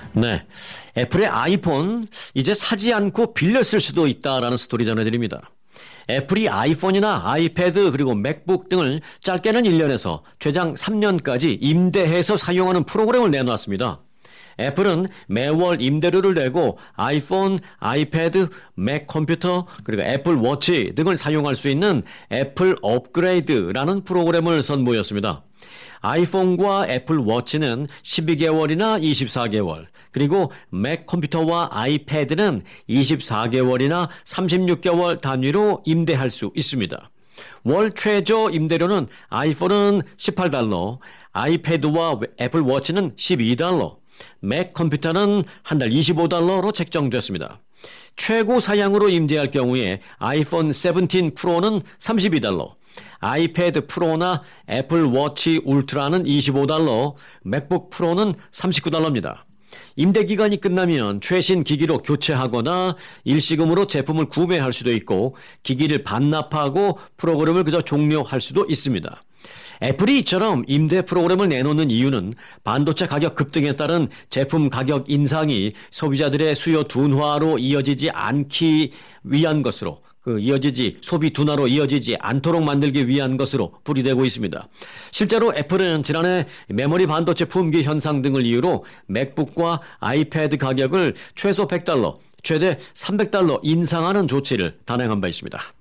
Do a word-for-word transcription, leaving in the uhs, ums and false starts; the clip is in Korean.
네, 애플의 아이폰 이제 사지 않고 빌려 쓸 수도 있다라는 스토리 전해드립니다. 애플이 아이폰이나 아이패드 그리고 맥북 등을 짧게는 일 년에서 최장 삼 년까지 임대해서 사용하는 프로그램을 내놓았습니다. 애플은 매월 임대료를 내고 아이폰, 아이패드, 맥 컴퓨터 그리고 애플 워치 등을 사용할 수 있는 애플 업그레이드라는 프로그램을 선보였습니다. 아이폰과 애플 워치는 십이 개월이나 이십사 개월, 그리고 맥 컴퓨터와 아이패드는 이십사 개월이나 삼십육 개월 단위로 임대할 수 있습니다. 월 최저 임대료는 아이폰은 십팔 달러, 아이패드와 애플 워치는 십이 달러, 맥 컴퓨터는 한 달 이십오 달러로 책정됐습니다. 최고 사양으로 임대할 경우에 아이폰 세븐틴 프로는 삼십이 달러, 아이패드 프로나 애플 워치 울트라는 이십오 달러, 맥북 프로는 삼십구 달러입니다. 임대 기간이 끝나면 최신 기기로 교체하거나 일시금으로 제품을 구매할 수도 있고 기기를 반납하고 프로그램을 그저 종료할 수도 있습니다. 애플이 이처럼 임대 프로그램을 내놓는 이유는 반도체 가격 급등에 따른 제품 가격 인상이 소비자들의 수요 둔화로 이어지지 않기 위한 것으로 그 이어지지 소비 둔화로 이어지지 않도록 만들기 위한 것으로 풀이되고 있습니다. 실제로 애플은 지난해 메모리 반도체 품귀 현상 등을 이유로 맥북과 아이패드 가격을 최소 백 달러, 최대 삼백 달러 인상하는 조치를 단행한 바 있습니다.